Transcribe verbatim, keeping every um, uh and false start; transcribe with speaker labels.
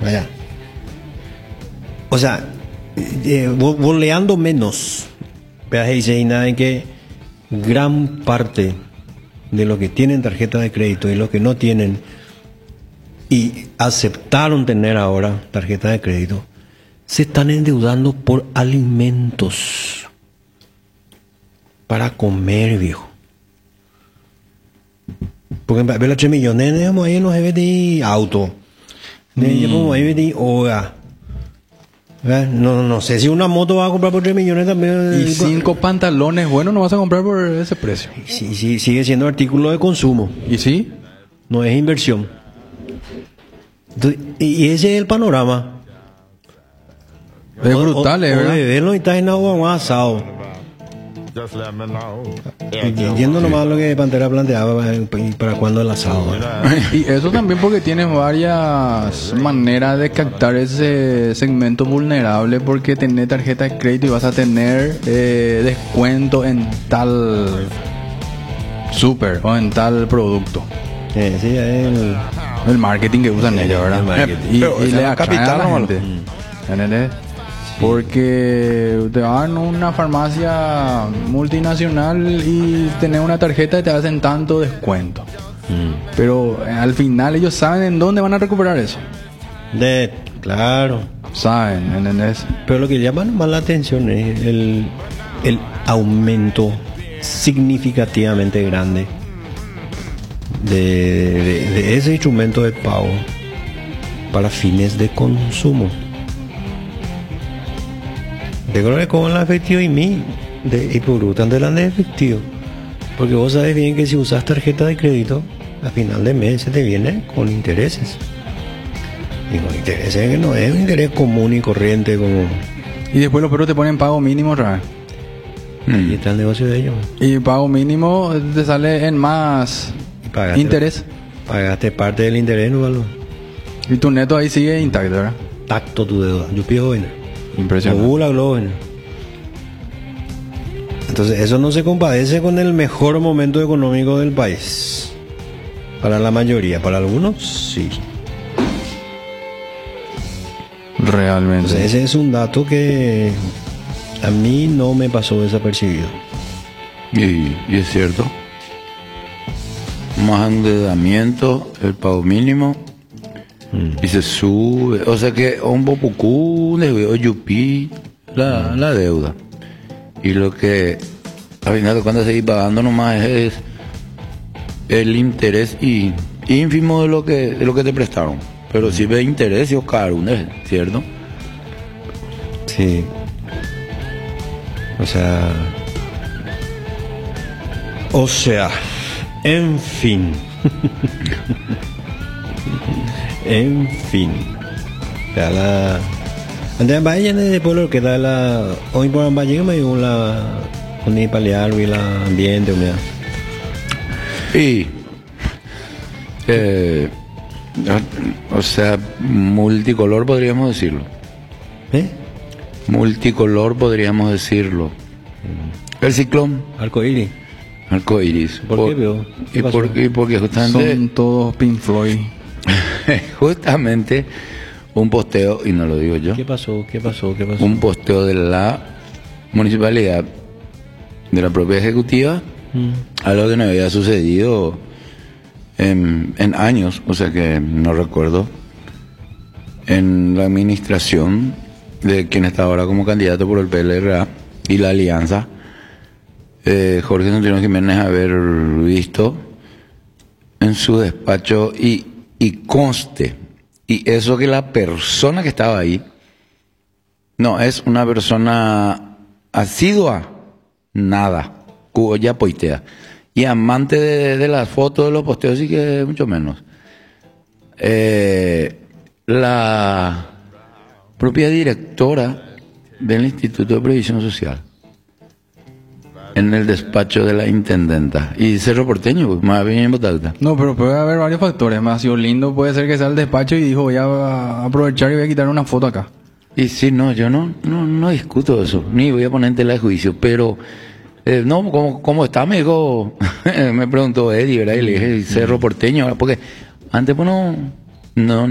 Speaker 1: Vaya. O sea, eh, boleando menos. Peaje dice y nada en que gran parte de los que tienen tarjeta de crédito y los que no tienen y aceptaron tener ahora tarjeta de crédito se están endeudando por alimentos para comer, viejo. Porque ver los tres millones de ahí no se ve auto, no se ve hoga. No, no sé si una moto va a comprar por tres millones también.
Speaker 2: Y cinco pantalones, bueno, no vas a comprar por ese precio.
Speaker 1: Sí, sí, sigue siendo artículo de consumo.
Speaker 2: ¿Y sí?
Speaker 1: No es inversión. Entonces, y ese es el panorama.
Speaker 2: Es brutal, es verdad.
Speaker 1: Verlo y está en agua más asado. Yendo nomás a lo que Pantera planteaba, para cuándo el asado.
Speaker 2: Y eso también porque tienes varias maneras de captar ese segmento vulnerable, porque tenés tarjeta de crédito y vas a tener eh, descuento en tal super o en tal producto.
Speaker 1: Eh, sí, el,
Speaker 2: el marketing que usan ellos, ¿verdad? Y,
Speaker 3: Pero,
Speaker 2: y le
Speaker 3: no
Speaker 2: atraen a la gente. ¿Entendés? Porque te van a una farmacia multinacional y tenés una tarjeta y te hacen tanto descuento. Mm. Pero eh, al final ellos saben en dónde van a recuperar eso.
Speaker 1: De, claro.
Speaker 2: Saben, ¿entendés?
Speaker 1: Pero lo que llama más la atención es el, el aumento significativamente grande de, de, de ese instrumento de pago para fines de consumo. Yo creo que con la efectivo y mí, de, y por tan delante de efectivo. Porque vos sabes bien que si usas tarjeta de crédito, a final de mes se te viene con intereses. Y con intereses que no es un interés común y corriente como...
Speaker 2: Y después los perros te ponen pago mínimo otra vez.
Speaker 1: Mm. Y está el negocio de ellos.
Speaker 2: Y pago mínimo te sale en más pagaste, interés.
Speaker 1: Pagaste parte del interés, ¿no, Valor?
Speaker 2: Y tu neto ahí sigue intacto, ¿verdad?
Speaker 1: Tacto tu deuda. Yo pido bueno.
Speaker 2: Impresionante.
Speaker 1: Entonces eso no se compadece con el mejor momento económico del país. Para la mayoría, para algunos sí.
Speaker 2: Realmente.
Speaker 1: Entonces ese es un dato que a mí no me pasó desapercibido.
Speaker 3: Y, y es cierto. Más endeudamiento, el pago mínimo. Y se sube, o sea que un poco de yupi la, la deuda. Y lo que al final de cuentas seguir pagando nomás es el interés y ínfimo de lo que de lo que te prestaron. Pero si ve interés y caro, ¿cierto?
Speaker 1: Sí. O sea. O sea, en fin. En fin, ya la antes vayan de pueblo que da la hoy por un valle me dio la un paliar y la ambiente unidad
Speaker 3: y eh, o sea multicolor podríamos decirlo.
Speaker 1: ¿Eh?
Speaker 3: Multicolor podríamos decirlo. El ciclón
Speaker 1: arcoíris.
Speaker 3: Arcoíris.
Speaker 1: ¿Por, ¿Por qué veo?
Speaker 3: ¿Qué y, por, y porque justamente
Speaker 2: son todos Pink Floyd.
Speaker 3: Justamente un posteo, y no lo digo yo.
Speaker 1: ¿Qué pasó? ¿Qué pasó? ¿Qué pasó?
Speaker 3: Un posteo de la municipalidad, de la propia ejecutiva, mm. algo que no había sucedido en, en años, o sea que no recuerdo, en la administración de quien está ahora como candidato por el P L R A y la alianza, eh, Jorge Santino Jiménez, haber visto en su despacho y Y conste, y eso que la persona que estaba ahí, no, es una persona asidua, nada, ya poitea, y amante de, de las fotos, de los posteos, sí que mucho menos. Eh, la propia directora del Instituto de Previsión Social, en el despacho de la intendenta. Y Cerro Porteño, más bien en Botalta.
Speaker 2: No, pero puede haber varios factores. Más si lindo puede ser que sea el despacho y dijo, voy a aprovechar y voy a quitar una foto acá.
Speaker 3: Y sí, no, yo no no, no discuto eso, ni voy a poner en tela de juicio, pero eh, no, ¿cómo, ¿cómo está? Me dijo, me preguntó Eddie, ¿verdad? Y le dije, Cerro Porteño, porque antes pues no, no